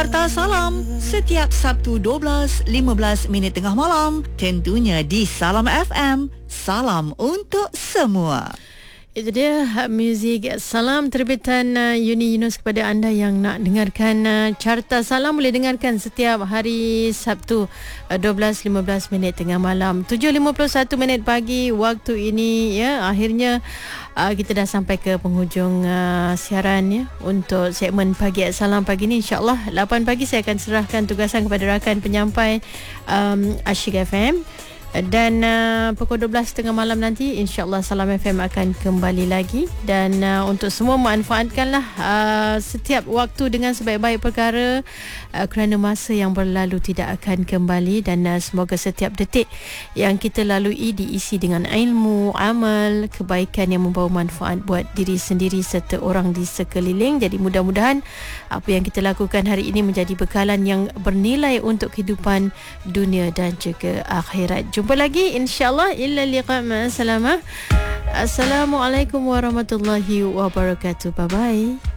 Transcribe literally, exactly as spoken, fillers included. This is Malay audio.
Carta Salam setiap Sabtu dua belas lima belas minit tengah malam, tentunya di Salam F M. Salam untuk semua. Itu dia muzik Salam terbitan uh, Yuni Yunus kepada anda yang nak dengarkan uh, Carta Salam. Boleh dengarkan setiap hari Sabtu uh, dua belas lima belas minit tengah malam, tujuh lima puluh satu minit pagi waktu ini ya. Akhirnya uh, kita dah sampai ke penghujung uh, siaran ya untuk segmen Pagi Salam pagi ni. InsyaAllah lapan pagi saya akan serahkan tugasan kepada rakan penyampai um, Asyik F M. Dan uh, pukul dua belas tiga puluh malam nanti InsyaAllah Salam F M akan kembali lagi. Dan uh, untuk semua manfaatkanlah uh, setiap waktu dengan sebaik-baik perkara, uh, kerana masa yang berlalu tidak akan kembali. Dan uh, semoga setiap detik yang kita lalui diisi dengan ilmu, amal, kebaikan yang membawa manfaat buat diri sendiri serta orang di sekeliling. Jadi mudah-mudahan apa yang kita lakukan hari ini menjadi bekalan yang bernilai untuk kehidupan dunia dan juga akhirat. Jumpa lagi insyaAllah. Illa liqa, ma'asalamah. Assalamualaikum warahmatullahi wabarakatuh. Bye bye.